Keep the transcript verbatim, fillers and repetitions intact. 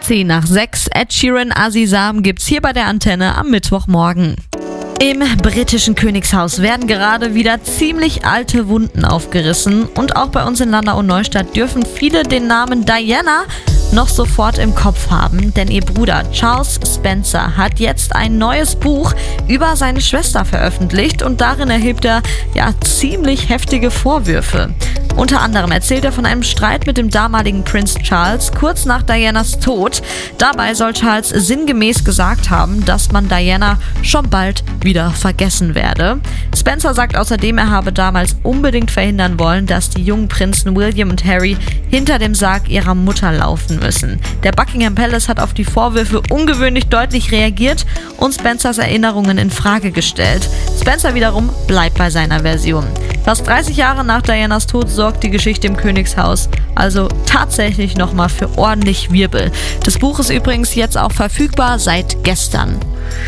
zehn nach sechs, Ed Sheeran, Azizam gibt's hier bei der Antenne am Mittwochmorgen. Im britischen Königshaus werden gerade wieder ziemlich alte Wunden aufgerissen und auch bei uns in Landau und Neustadt dürfen viele den Namen Diana noch sofort im Kopf haben, denn ihr Bruder Charles Spencer hat jetzt ein neues Buch über seine Schwester veröffentlicht und darin erhebt er ja ziemlich heftige Vorwürfe. Unter anderem erzählt er von einem Streit mit dem damaligen Prinz Charles kurz nach Dianas Tod. Dabei soll Charles sinngemäß gesagt haben, dass man Diana schon bald wieder vergessen werde. Spencer sagt außerdem, er habe damals unbedingt verhindern wollen, dass die jungen Prinzen William und Harry hinter dem Sarg ihrer Mutter laufen müssen. Der Buckingham Palace hat auf die Vorwürfe ungewöhnlich deutlich reagiert und Spencers Erinnerungen in Frage gestellt. Spencer wiederum bleibt bei seiner Version. Fast dreißig Jahre nach Dianas Tod sorgt die Geschichte im Königshaus also tatsächlich nochmal für ordentlich Wirbel. Das Buch ist übrigens jetzt auch verfügbar seit gestern.